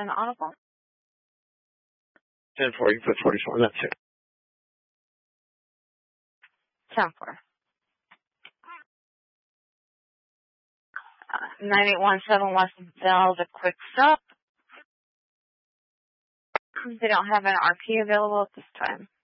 and audible. 10-4, you put 44, that's it. 10-4. 9817 Westville, the quick stop. They don't have an RP available at this time.